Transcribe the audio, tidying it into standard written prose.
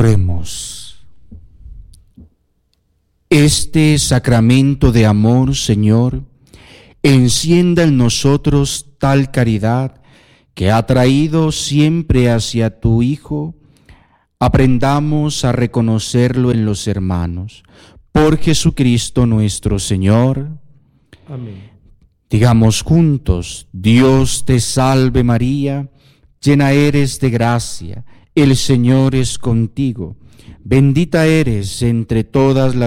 Oremos. Este sacramento de amor, Señor, encienda en nosotros tal caridad que ha traído siempre hacia tu Hijo. Aprendamos a reconocerlo en los hermanos. Por Jesucristo nuestro Señor. Amén. Digamos juntos: Dios te salve María, llena eres de gracia, el Señor es contigo. Bendita eres entre todas las